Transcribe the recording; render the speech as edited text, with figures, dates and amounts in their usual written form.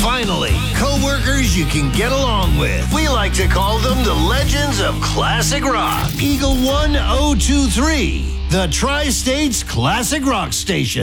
Finally, co-workers you can get along with. We like to call them the legends of classic rock. Eagle 1023, the Tri-States Classic Rock Station.